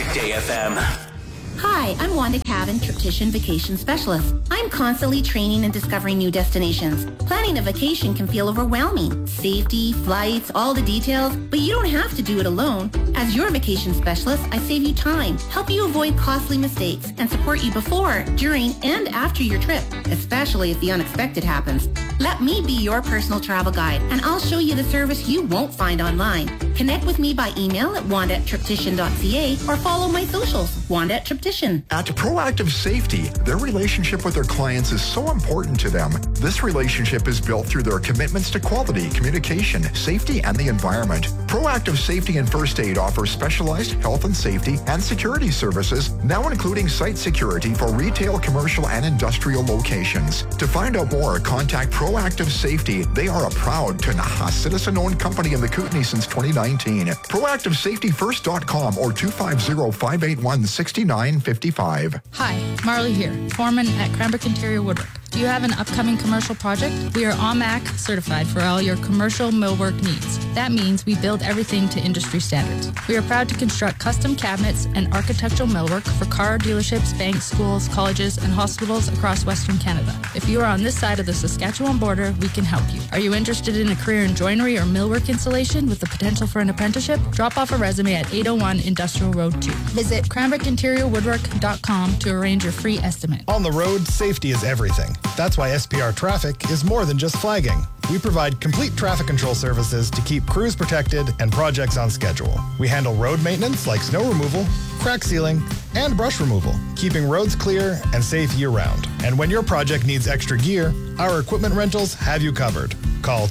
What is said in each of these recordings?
Today FM. Hi, I'm Wanda Cabin, Triptician Vacation Specialist. I'm constantly training and discovering new destinations. Planning a vacation can feel overwhelming. Safety, flights, all the details, but you don't have to do it alone. As your vacation specialist, I save you time, help you avoid costly mistakes, and support you before, during, and after your trip, especially if the unexpected happens. Let me be your personal travel guide, and I'll show you the service you won't find online. Connect with me by email at wanda@triptician.ca or follow my socials, Wanda@Triptician. At Proactive Safety, their relationship with their clients is so important to them. This relationship is built through their commitments to quality, communication, safety, and the environment. Proactive Safety and First Aid offers specialized health and safety and security services, now including site security for retail, commercial, and industrial locations. To find out more, contact Proactive Safety. They are a proud Ktunaxa citizen-owned company in the Kootenay since 2019. ProactiveSafetyFirst.com or 250-581-6955. Hi, Marley here, foreman at Cranbrook Interior Woodwork. Do you have an upcoming commercial project? We are OMAC certified for all your commercial millwork needs. That means we build everything to industry standards. We are proud to construct custom cabinets and architectural millwork for car dealerships, banks, schools, colleges, and hospitals across Western Canada. If you are on this side of the Saskatchewan border, we can help you. Are you interested in a career in joinery or millwork installation with the potential for an apprenticeship? Drop off a resume at 801 Industrial Road 2. Visit CranbrookInteriorWoodwork.com to arrange your free estimate. On the road, safety is everything. That's why SPR Traffic is more than just flagging. We provide complete traffic control services to keep crews protected and projects on schedule. We handle road maintenance like snow removal, crack sealing, and brush removal, keeping roads clear and safe year-round. And when your project needs extra gear, our equipment rentals have you covered. Call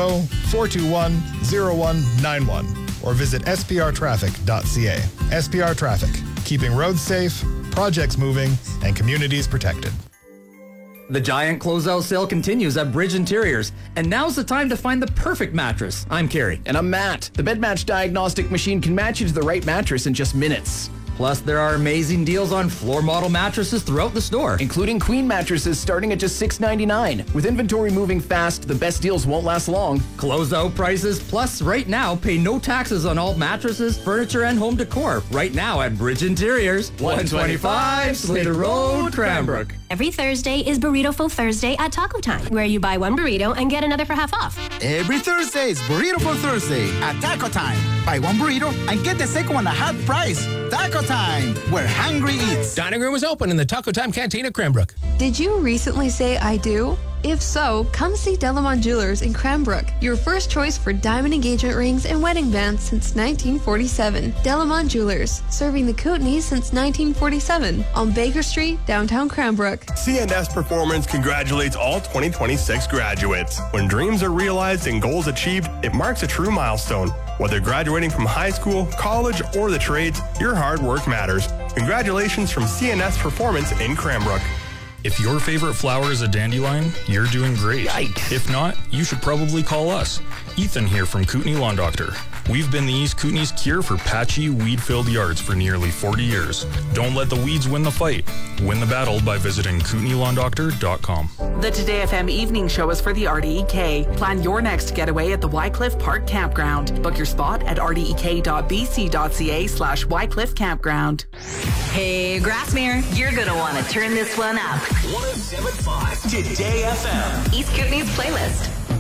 250-421-0191 or visit sprtraffic.ca. SPR Traffic, keeping roads safe, projects moving, and communities protected. The giant closeout sale continues at Bridge Interiors, and now's the time to find the perfect mattress. I'm Kerry. And I'm Matt. The Bed Match diagnostic machine can match you to the right mattress in just minutes. Plus, there are amazing deals on floor model mattresses throughout the store, including queen mattresses starting at just $6.99. With inventory moving fast, the best deals won't last long. Closeout prices, plus right now, pay no taxes on all mattresses, furniture, and home decor. Right now at Bridge Interiors, 125 Slater Road, Cranbrook. Every Thursday is Burrito-Ful Thursday at Taco Time, where you buy one burrito and get another for half off. Every Thursday is Burrito-Ful Thursday at Taco Time. Buy one burrito and get the second one at half price. Taco Time, where hungry eats. Dining room is open in the Taco Time Canteen at Cranbrook. Did you recently say I do? If so, come see Delamont Jewelers in Cranbrook, your first choice for diamond engagement rings and wedding bands since 1947. Delamont Jewelers, serving the Kootenays since 1947 on Baker Street, downtown Cranbrook. CNS Performance congratulates all 2026 graduates. When dreams are realized and goals achieved, it marks a true milestone. Whether graduating from high school, college, or the trades, your hard work matters. Congratulations from CNS Performance in Cranbrook. If your favorite flower is a dandelion, you're doing great. Yikes. If not, you should probably call us. Ethan here from Kootenay Lawn Doctor. We've been the East Kootenay's cure for patchy, weed-filled yards for nearly 40 years. Don't let the weeds win the fight. Win the battle by visiting KootenayLawnDoctor.com. The Today FM evening show is for the RDEK. Plan your next getaway at the Wycliffe Park Campground. Book your spot at rdek.bc.ca/Wycliffe Campground. Hey, Grassmere, you're going to want to turn this one up. 107.5 Today FM. East Kootenay's playlist.